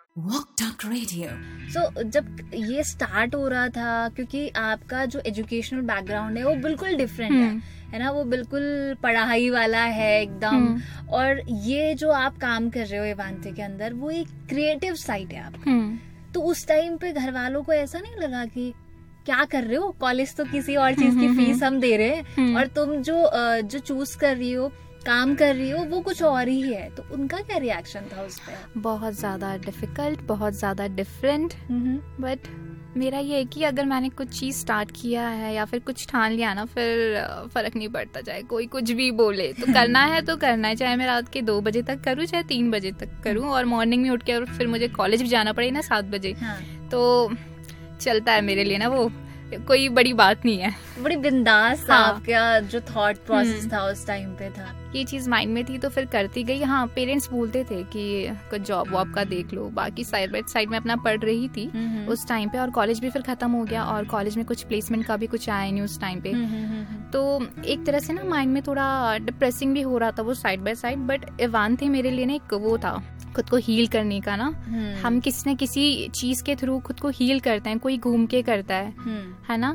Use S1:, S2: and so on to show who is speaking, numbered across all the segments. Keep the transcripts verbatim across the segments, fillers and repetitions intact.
S1: Walk Talk Radio.
S2: सो so, जब ये start हो रहा था, क्योंकि आपका जो एजुकेशनल बैकग्राउंड है वो बिल्कुल डिफरेंट है है ना, वो बिल्कुल पढ़ाई वाला है एकदम, और ये जो आप काम कर रहे हो एवांते के अंदर वो एक क्रिएटिव साइड है आपका। तो उस टाइम पे घर वालों को ऐसा नहीं लगा कि क्या कर रहे हो, कॉलेज तो किसी और चीज की फीस हम दे रहे हैं और तुम जो जो चूज कर रही हो, काम कर रही हो, वो कुछ और ही है? तो उनका क्या रिएक्शन था उस पर?
S3: बहुत ज़्यादा डिफिकल्ट, बहुत ज़्यादा डिफरेंट, बट मेरा ये है कि अगर मैंने कुछ चीज़ स्टार्ट किया है या फिर कुछ ठान लिया ना, फिर फ़र्क नहीं पड़ता, चाहे कोई कुछ भी बोले, तो करना है तो करना है, चाहे मैं रात के दो बजे तक करूँ चाहे तीन बजे तक करूँ, और मॉर्निंग में उठ के और फिर मुझे कॉलेज भी जाना पड़े ना सात बजे, तो चलता है मेरे लिए ना, वो कोई बड़ी बात नहीं है।
S2: बड़ी बिंदास था आपका जो थॉट प्रोसेस था उस टाइम पे था,
S3: ये चीज माइंड में थी तो फिर करती गई। हाँ, पेरेंट्स बोलते थे कि कुछ जॉब वॉब का देख लो, बाकी साइड बाय साइड में अपना पढ़ रही थी उस टाइम पे, और कॉलेज भी फिर खत्म हो गया और कॉलेज में कुछ प्लेसमेंट का भी कुछ आया नहीं उस टाइम पे, तो एक तरह से ना माइंड में थोड़ा डिप्रेसिंग भी हो रहा था वो साइड बाय साइड। बट एवांते मेरे लिए ना एक वो था खुद को हील करने का ना, हम किसी न किसी चीज के थ्रू खुद को हील करते हैं, कोई घूम के करता है है ना,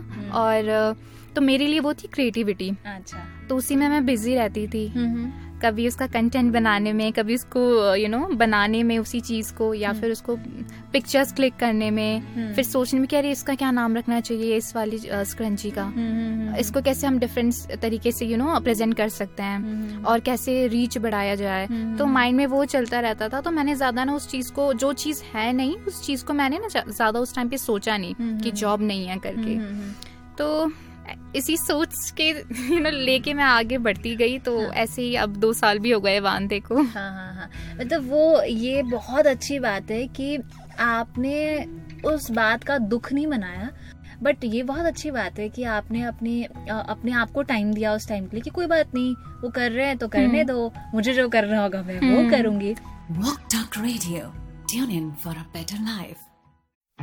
S3: और तो मेरे लिए वो थी क्रिएटिविटी।
S2: अच्छा,
S3: तो उसी में मैं बिजी रहती थी, कभी उसका कंटेंट बनाने में, कभी उसको यू नो बनाने में उसी चीज को, या फिर उसको पिक्चर्स क्लिक करने में, फिर सोचने में कि अरे इसका क्या नाम रखना चाहिए इस वाली स्क्रंची का, इसको कैसे हम डिफरेंट तरीके से यू नो प्रेजेंट कर सकते हैं और कैसे रीच बढ़ाया जाए, तो माइंड में वो चलता रहता था। तो मैंने ज्यादा ना उस चीज को, जो चीज है नहीं उस चीज को मैंने ना ज्यादा उस टाइम पे सोचा नहीं कि जॉब नहीं है करके, तो इसी सोच के यू नो लेके मैं आगे बढ़ती गई। तो हाँ। ऐसे ही अब दो साल भी हो गए वांते को।
S2: हाँ हाँ हाँ, मतलब वो ये बहुत अच्छी बात है कि आपने उस बात का दुख नहीं मनाया, बट ये बहुत अच्छी बात है कि आपने अपने अपने आप को टाइम दिया उस टाइम के लिए कि कोई बात नहीं, वो कर रहे हैं तो करने दो, मुझे जो करना होगा मैं वो करूंगी।
S1: Walk Talk Radio. Tune in for a better life.